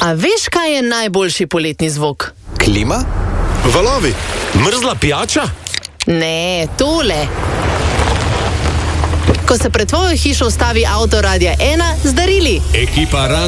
A veš, kaj je najboljši poletni zvok? Klima? Valovi? Mrzla pijača? Ne, tole. Ko se pred tvojo hišo ustavi avto Radia 1 z darili. Ekipa